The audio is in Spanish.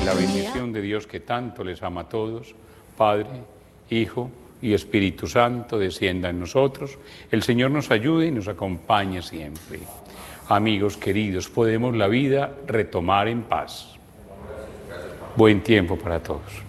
la bendición de Dios que tanto les ama a todos, Padre, Hijo y Espíritu Santo, descienda en nosotros. El Señor nos ayude y nos acompañe siempre. Amigos queridos, podemos la vida retomar en paz. Buen tiempo para todos.